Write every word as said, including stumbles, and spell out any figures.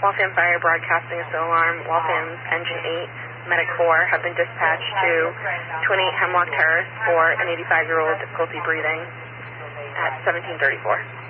Waltham Fire broadcasting a snow alarm. Waltham Engine eight, Medic four have been dispatched to twenty-eight Hemlock Terrace for an eighty-five-year-old difficulty breathing at seventeen thirty-four.